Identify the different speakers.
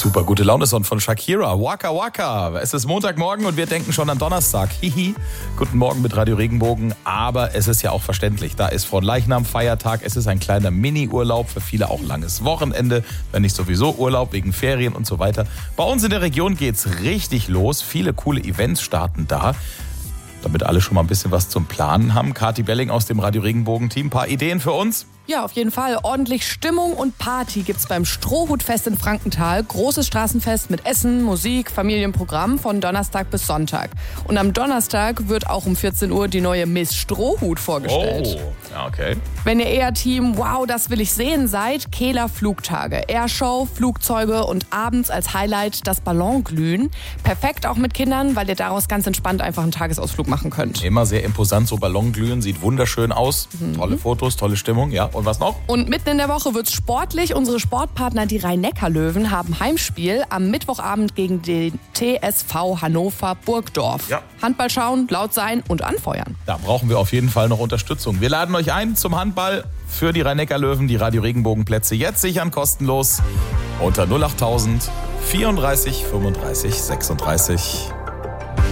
Speaker 1: Super gute Laune-Song von Shakira. Waka Waka. Es ist Montagmorgen und wir denken schon an Donnerstag. Hihi. Guten Morgen mit Radio Regenbogen. Aber es ist ja auch verständlich. Da ist Fronleichnam Feiertag. Es ist ein kleiner Mini-Urlaub. Für viele auch langes Wochenende. Wenn nicht sowieso Urlaub wegen Ferien und so weiter. Bei uns in der Region geht's richtig los. Viele coole Events starten da. Damit alle schon mal ein bisschen was zum Planen haben. Kathi Belling aus dem Radio Regenbogen-Team. Ein paar Ideen für uns?
Speaker 2: Ja, auf jeden Fall. Ordentlich Stimmung und Party gibt's beim Strohhutfest in Frankenthal. Großes Straßenfest mit Essen, Musik, Familienprogramm von Donnerstag bis Sonntag. Und am Donnerstag wird auch um 14 Uhr die neue Miss Strohhut vorgestellt.
Speaker 1: Oh, ja, okay.
Speaker 2: Wenn ihr eher Team Wow, das will ich sehen seid, Kehler Flugtage. Airshow, Flugzeuge und abends als Highlight das Ballonglühen. Perfekt auch mit Kindern, weil ihr daraus ganz entspannt einfach einen Tagesausflug machen könnt.
Speaker 1: Immer sehr imposant, so Ballonglühen, sieht wunderschön aus. Tolle Fotos, tolle Stimmung, ja. Und was noch?
Speaker 2: Und mitten in der Woche wird's sportlich. Unsere Sportpartner, die Rhein-Neckar-Löwen, haben Heimspiel am Mittwochabend gegen den TSV Hannover Burgdorf.
Speaker 1: Ja.
Speaker 2: Handball schauen, laut sein und anfeuern.
Speaker 1: Da brauchen wir auf jeden Fall noch Unterstützung. Wir laden euch ein zum Handball für die Rhein-Neckar-Löwen. Die Radio Regenbogen-Plätze jetzt sichern, kostenlos unter 08000 34 35 36.